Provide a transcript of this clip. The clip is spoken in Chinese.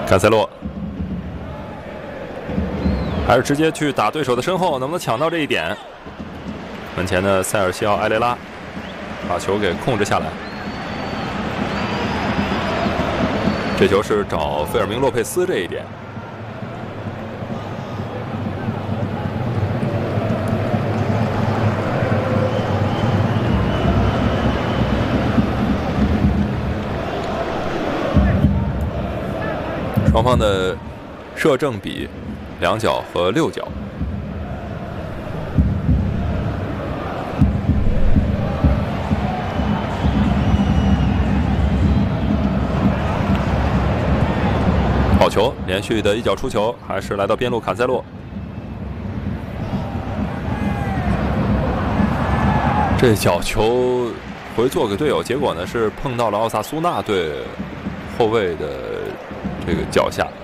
坎塞洛还是直接去打对手的身后，能不能抢到这一点？门前的塞尔西奥·埃雷拉把球给控制下来。这球是找费尔明·洛佩斯这一点。双方的射正比2脚和6脚。好球，连续的一脚出球，还是来到边路坎塞洛。这脚球回做给队友，结果呢是碰到了奥萨苏纳队后卫的这个脚下。